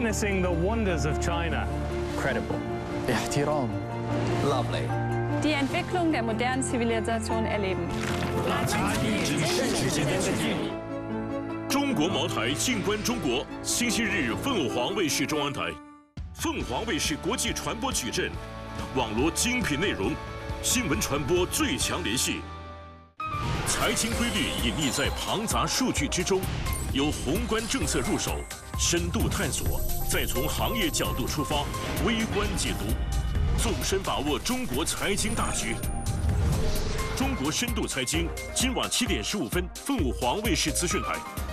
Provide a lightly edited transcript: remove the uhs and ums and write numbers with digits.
witnessing the wonders of China. Credible. احترام. Lovely. Die Entwicklung der modernen Zivilisation erleben. 中国茅台静观中国，星期日凤凰卫视中央台，凤凰卫视国际传播矩阵，网罗精品内容，新闻传播最强联系。财经规律隐匿在庞杂数据之中，由宏观政策入手，深度探索，再从行业角度出发，微观解读，纵深把握中国财经大局。中国深度财经，今晚7点15分，凤凰卫视资讯台。